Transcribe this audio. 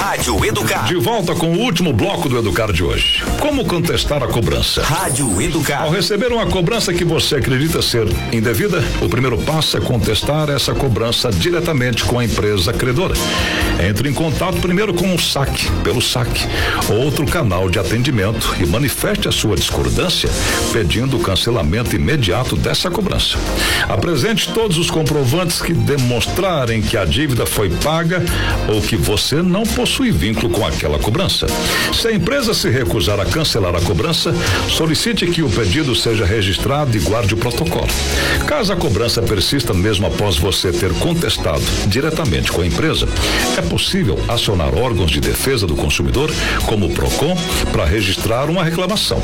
Rádio Educar. De volta com o último bloco do Educar de hoje. Como contestar a cobrança? Rádio Educar. Ao receber uma cobrança que você acredita ser indevida, o primeiro passo é contestar essa cobrança diretamente com a empresa credora. Entre em contato primeiro com o saque, pelo saque, outro canal de atendimento e manifeste a sua discordância, pedindo o cancelamento imediato dessa cobrança. Apresente todos os comprovantes que demonstrarem que a dívida foi paga ou que você não possui vínculo com aquela cobrança. Se a empresa se recusar a cancelar a cobrança, solicite que o pedido seja registrado e guarde o protocolo. Caso a cobrança persista mesmo após você ter contestado diretamente com a empresa, é possível acionar órgãos de defesa do consumidor, como o PROCON, para registrar uma reclamação.